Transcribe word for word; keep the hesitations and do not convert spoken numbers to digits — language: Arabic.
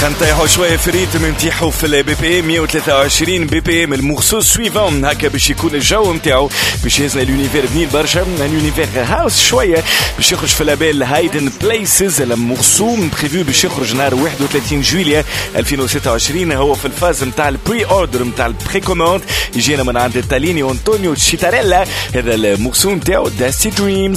نطيحوا شويه في الريتم نتيحوا في البي بي مية وثلاثة وعشرين بي بي ام المخصوص سويفون هكا باش يكون الجو نتاعو باش يهزنا اليونيفير بنين برشا ان يونيفير هاوس شويه باش يخرج في لابيل هايدن بليسز المرسوم بريفيو باش يخرج نهار واحد وثلاثين جويلية ألفين وستة وعشرين. هو في الفاز نتاع البري اوردر نتاع البري كوموند يجينا من عند التاليني وانطونيو تشيتاريلا. هذا المرسوم نتاعو داستي دريمز.